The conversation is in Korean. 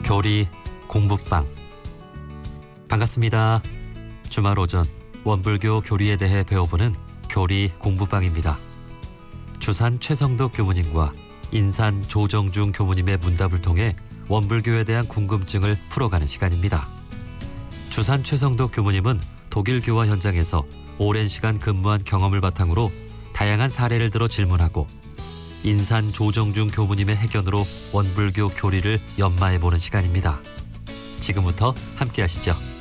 교리 공부방. 반갑습니다. 주말 오전 원불교 교리에 대해 배워보는 교리 공부방입니다. 주산 최성덕 교무님과 인산 조정중 교무님의 문답을 통해 원불교에 대한 궁금증을 풀어가는 시간입니다. 주산 최성덕 교무님은 독일 교화 현장에서 오랜 시간 근무한 경험을 바탕으로 다양한 사례를 들어 질문하고, 인산 조정중 교무님의 해견으로 원불교 교리를 연마해보는 시간입니다. 지금부터 함께 하시죠.